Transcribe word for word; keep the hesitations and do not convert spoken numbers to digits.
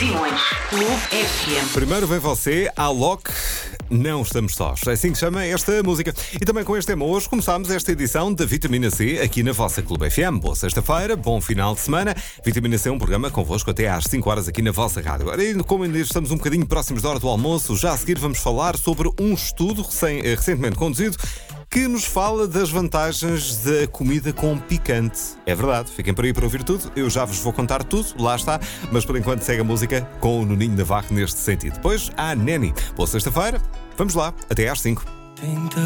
Simões, Clube F M. Primeiro vem você, Alok, não estamos sós. É assim que chama esta música. E também com este tema hoje começamos esta edição da Vitamina C aqui na vossa Clube F M. Boa sexta-feira, bom final de semana. Vitamina C é um programa convosco até às cinco horas aqui na vossa rádio. Agora, como ainda estamos um bocadinho próximos da hora do almoço, já a seguir vamos falar sobre um estudo recém, recentemente conduzido que nos fala das vantagens da comida com picante. É verdade, fiquem por aí para ouvir tudo. Eu já vos vou contar tudo, lá está. Mas por enquanto segue a música com o Nuninho Navarro neste sentido. Depois há a Neni. Boa sexta-feira, vamos lá, até às cinco.